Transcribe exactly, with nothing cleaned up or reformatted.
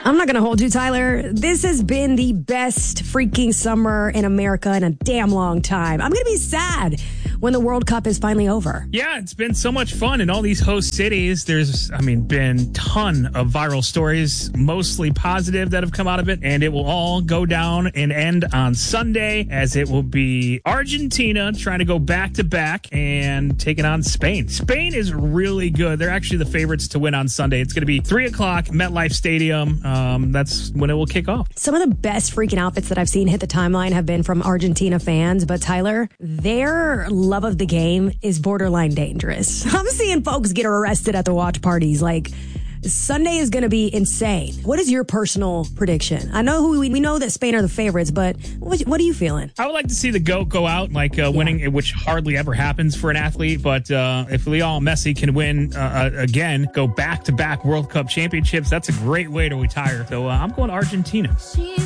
I'm not going to hold you, Tyler. This has been the best freaking summer in America in a damn long time. I'm going to be sad when the World Cup is finally over. Yeah, it's been so much fun in all these host cities. There's, I mean, been ton of viral stories, mostly positive, that have come out of it. And it will all go down and end on Sunday, as it will be Argentina trying to go back to back and taking on Spain. Spain is really good. They're actually the favorites to win on Sunday. It's going to be three o'clock, MetLife Stadium. Um, that's when it will kick off. Some of the best freaking outfits that I've seen hit the timeline have been from Argentina fans. But Tyler, their love of the game is borderline dangerous. I'm seeing folks get arrested at the watch parties. Like, Sunday is going to be insane. What is your personal prediction? I know who we, we know that Spain are the favorites, but what, what are you feeling? I would like to see the GOAT go out, like uh, winning, yeah. which hardly ever happens for an athlete. But uh, if Lionel Messi can win uh, again, go back-to-back World Cup championships, that's a great way to retire. So uh, I'm going to Argentina.